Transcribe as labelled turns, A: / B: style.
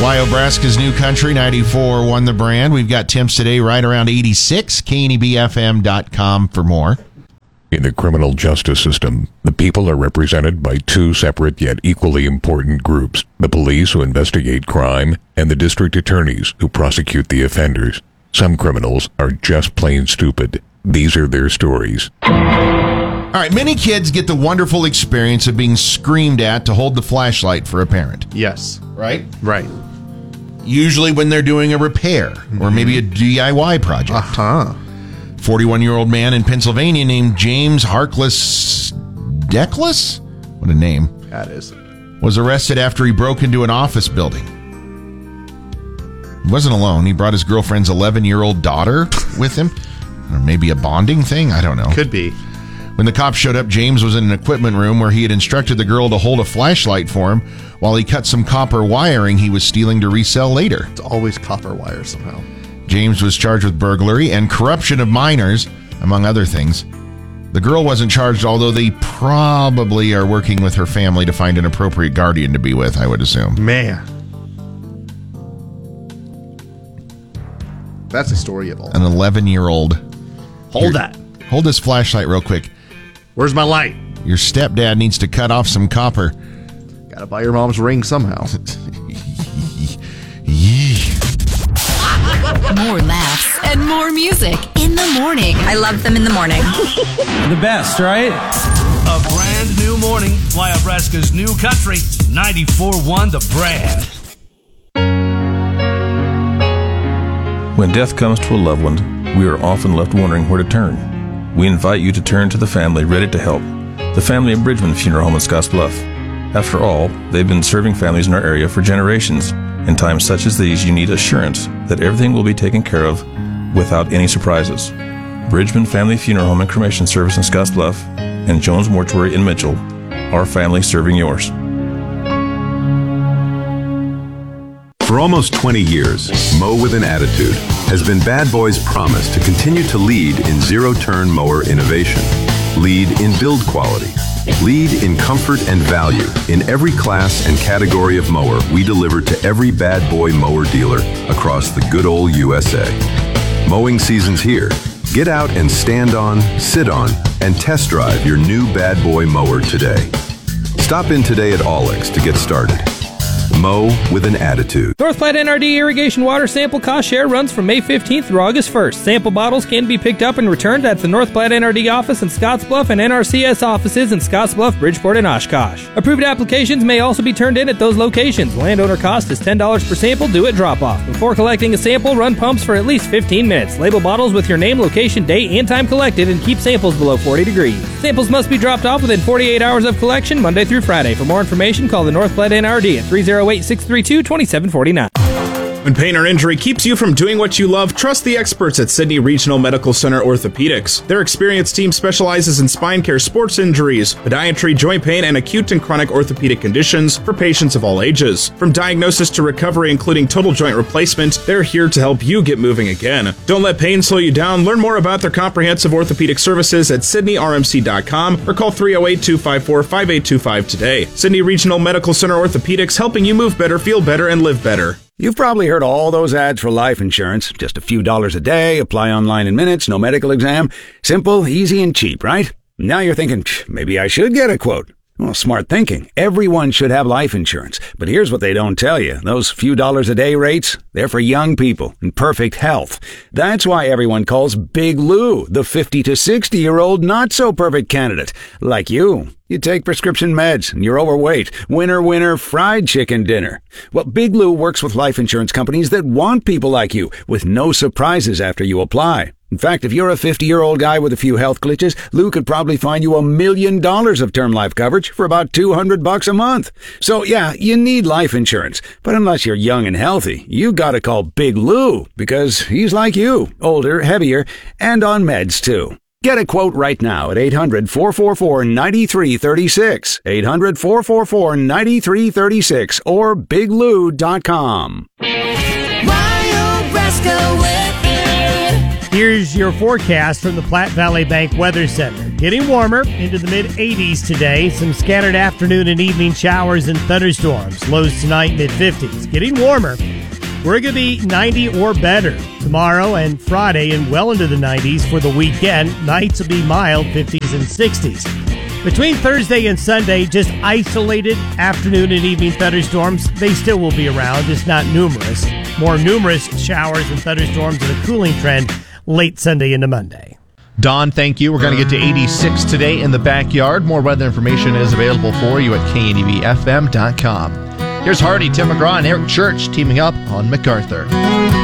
A: Wyobraska's New Country 94 won the brand. We've got temps today right around 86. KNEBFM.com for more.
B: In the criminal justice system, the people are represented by two separate yet equally important groups: the police, who investigate crime, and the district attorneys, who prosecute the offenders. Some criminals are just plain stupid. These are their stories.
A: All right, many kids get the wonderful experience of being screamed at to hold the flashlight for a parent.
C: Yes.
A: Right?
C: Right.
A: Usually when they're doing a repair or maybe a DIY project. 41-year-old man in Pennsylvania named James Harkless Deckless? What a name.
C: That is.
A: Was arrested after he broke into an office building. He wasn't alone. He brought his girlfriend's 11-year-old daughter with him. Or maybe a bonding thing? I don't know.
C: Could be.
A: When the cops showed up, James was in an equipment room where he had instructed the girl to hold a flashlight for him while he cut some copper wiring he was stealing to resell later.
C: It's always copper wire somehow.
A: James was charged with burglary and corruption of minors, among other things. The girl wasn't charged, although they probably are working with her family to find an appropriate guardian to be with, I would assume.
C: Man. That's a story of all.
A: An 11-year-old.
C: Hold that.
A: Hold this flashlight real quick.
C: Where's my light?
A: Your stepdad needs to cut off some copper.
C: Gotta buy your mom's ring somehow.
D: More laughs and more music in the morning.
E: I love them in the morning.
F: The best, right?
G: A brand new morning. Wyobraska's New Country 94.1 The Brand.
H: When death comes to a loved one, we are often left wondering where to turn. We invite you to turn to the family ready to help, the family of Bridgman Funeral Home in Scottsbluff. After all, they've been serving families in our area for generations. In times such as these, you need assurance that everything will be taken care of without any surprises. Bridgman Family Funeral Home and Cremation Service in Scottsbluff and Jones Mortuary in Mitchell, our family serving yours.
I: For almost 20 years, Mow with an Attitude has been Bad Boy's promise to continue to lead in zero-turn mower innovation, lead in build quality, lead in comfort and value in every class and category of mower we deliver to every Bad Boy mower dealer across the good old USA. Mowing season's here. Get out and stand on, sit on, and test drive your new Bad Boy mower today. Stop in today at Olex to get started. Mow with an Attitude.
J: North Platte NRD irrigation water sample cost share runs from May 15th through August 1st. Sample bottles can be picked up and returned at the North Platte NRD office in Scottsbluff and NRCS offices in Scottsbluff, Bridgeport, and Oshkosh. Approved applications may also be turned in at those locations. Landowner cost is $10 per sample due at drop-off. Before collecting a sample, run pumps for at least 15 minutes. Label bottles with your name, location, date, and time collected, and keep samples below 40 degrees. Samples must be dropped off within 48 hours of collection, Monday through Friday. For more information, call the North Platte NRD at 308-632-2749.
C: When pain or injury keeps you from doing what you love, trust the experts at Sydney Regional Medical Center Orthopedics. Their experienced team specializes in spine care, sports injuries, podiatry, joint pain, and acute and chronic orthopedic conditions for patients of all ages. From diagnosis to recovery, including total joint replacement, they're here to help you get moving again. Don't let pain slow you down. Learn more about their comprehensive orthopedic services at SydneyRMC.com or call 308-254-5825 today. Sydney Regional Medical Center Orthopedics, helping you move better, feel better, and live better.
K: You've probably heard all those ads for life insurance. Just a few dollars a day, apply online in minutes, no medical exam. Simple, easy, and cheap, right? Now you're thinking, maybe I should get a quote. Well, smart thinking. Everyone should have life insurance. But here's what they don't tell you. Those few dollars a day rates, they're for young people in perfect health. That's why everyone calls Big Lou the 50 to 60-year-old not-so-perfect candidate. Like you. You take prescription meds and you're overweight. Winner, winner, fried chicken dinner. Well, Big Lou works with life insurance companies that want people like you with no surprises after you apply. In fact, if you're a 50-year-old guy with a few health glitches, Lou could probably find you $1 million of term life coverage for about $200 a month. So yeah, you need life insurance. But unless you're young and healthy, you gotta call Big Lou because he's like you, older, heavier, and on meds too. Get a quote right now at 800-444-9336, 800-444-9336, or biglou.com.
D: Wyobraska with it.
E: Here's your forecast from the Platte Valley Bank Weather Center. Getting warmer into the mid-80s today. Some scattered afternoon and evening showers and thunderstorms. Lows tonight, mid-50s. Getting warmer. We're going to be 90 or better tomorrow and Friday and well into the 90s for the weekend. Nights will be mild, 50s and 60s. Between Thursday and Sunday, just isolated afternoon and evening thunderstorms. They still will be around, just not numerous. More numerous showers and thunderstorms and a cooling trend late Sunday into Monday.
L: Don, thank you. We're going to get to 86 today in the backyard. More weather information is available for you at KNEVFM.com. Here's Hardy, Tim McGraw, and Eric Church teaming up on MacArthur.